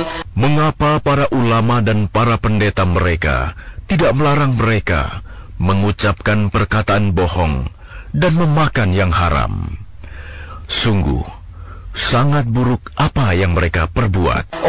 Mengapa para ulama dan para pendeta mereka tidak melarang mereka mengucapkan perkataan bohong dan memakan yang haram? Sungguh, sangat buruk apa yang mereka perbuat.